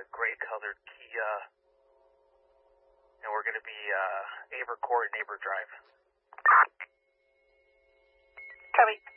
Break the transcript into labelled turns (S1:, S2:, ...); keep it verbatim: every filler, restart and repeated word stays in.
S1: gray colored Kia, and we're going to be uh, Aver Court and Aver Drive.
S2: Copy.